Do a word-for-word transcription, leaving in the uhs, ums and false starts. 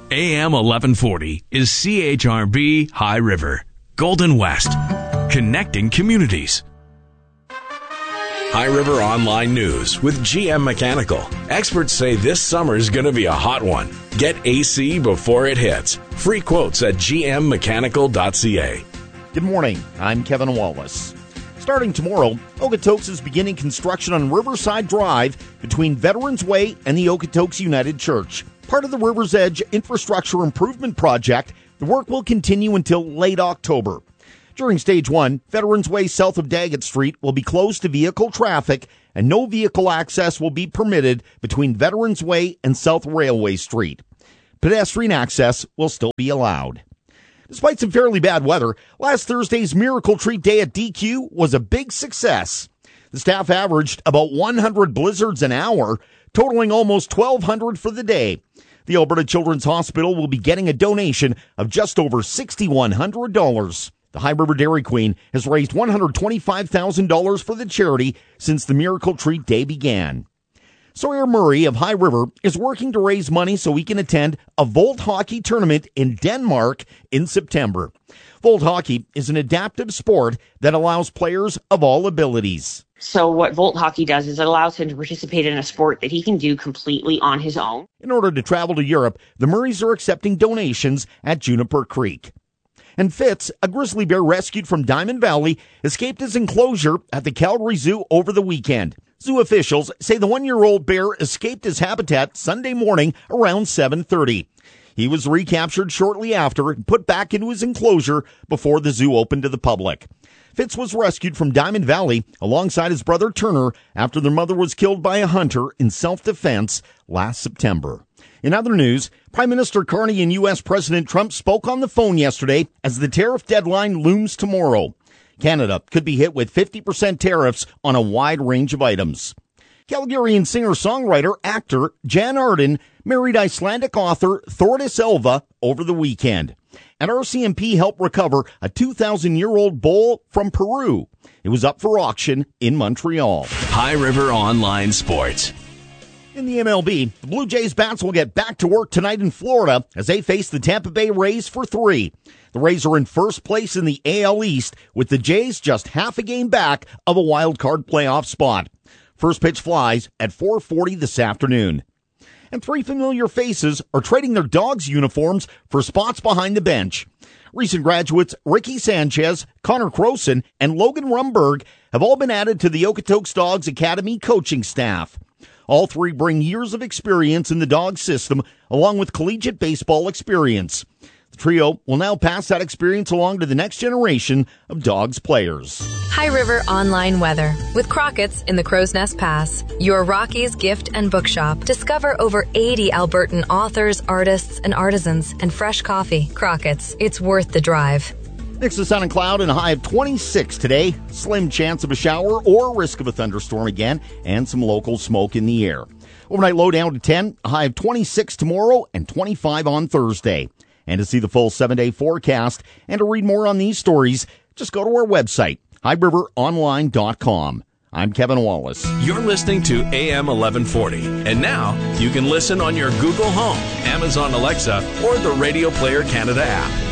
A M eleven forty is C H R B High River, Golden West, connecting communities. High River Online News with G M Mechanical. Experts say this summer is going to be a hot one. Get A C before it hits. Free quotes at g m mechanical dot c a. Good morning. I'm Kevin Wallace. Starting tomorrow, Okotoks is beginning construction on Riverside Drive between Veterans Way and the Okotoks United Church. Part of the River's Edge Infrastructure Improvement Project, the work will continue until late October. During Stage one, Veterans Way south of Daggett Street will be closed to vehicle traffic, and no vehicle access will be permitted between Veterans Way and South Railway Street. Pedestrian access will still be allowed. Despite some fairly bad weather, last Thursday's Miracle Treat Day at D Q was a big success. The staff averaged about one hundred blizzards an hour, totaling almost twelve hundred for the day. The Alberta Children's Hospital will be getting a donation of just over six thousand one hundred dollars. The High River Dairy Queen has raised one hundred twenty-five thousand dollars for the charity since the Miracle Treat Day began. Sawyer Murray of High River is working to raise money so he can attend a Volt Hockey tournament in Denmark in September. Volt Hockey is an adaptive sport that allows players of all abilities. So what Volt Hockey does is it allows him to participate in a sport that he can do completely on his own. In order to travel to Europe, the Murrays are accepting donations at Juniper Creek. And Fitz, a grizzly bear rescued from Diamond Valley, escaped his enclosure at the Calgary Zoo over the weekend. Zoo officials say the one-year-old bear escaped his habitat Sunday morning around seven thirty. He was recaptured shortly after and put back into his enclosure before the zoo opened to the public. Fitz was rescued from Diamond Valley alongside his brother Turner after their mother was killed by a hunter in self-defense last September. In other news, Prime Minister Carney and U S President Trump spoke on the phone yesterday as the tariff deadline looms tomorrow. Canada could be hit with fifty percent tariffs on a wide range of items. Calgarian singer-songwriter, actor Jan Arden married Icelandic author Thordis Elva over the weekend. And R C M P helped recover a two thousand year old bowl from Peru. It was up for auction in Montreal. High River Online Sports. In the M L B, the Blue Jays bats will get back to work tonight in Florida as they face the Tampa Bay Rays for three. The Rays are in first place in the A L East, with the Jays just half a game back of a wild card playoff spot. First pitch flies at four forty this afternoon. And three familiar faces are trading their dogs' uniforms for spots behind the bench. Recent graduates Ricky Sanchez, Connor Croson, and Logan Rumberg have all been added to the Okotoks Dogs Academy coaching staff. All three bring years of experience in the dog system, along with collegiate baseball experience. The trio will now pass that experience along to the next generation of Dogs players. High River Online Weather with Crockett's in the Crow's Nest Pass, your Rockies gift and bookshop. Discover over eighty Albertan authors, artists, and artisans, and fresh coffee. Crockett's, it's worth the drive. Mix of sun and cloud and a high of twenty-six today. Slim chance of a shower or risk of a thunderstorm again, and some local smoke in the air. Overnight low down to ten, a high of twenty-six tomorrow and twenty-five on Thursday. And to see the full seven-day forecast and to read more on these stories, just go to our website, high river online dot com. I'm Kevin Wallace. You're listening to A M eleven forty. And now you can listen on your Google Home, Amazon Alexa, or the Radio Player Canada app.